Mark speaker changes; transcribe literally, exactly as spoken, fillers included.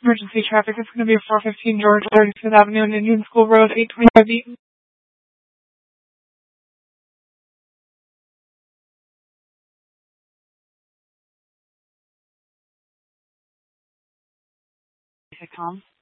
Speaker 1: Emergency traffic is going to be four fifteen George Ferguson Avenue and Indian School Road, eight twenty-five Eaton. Is it calm?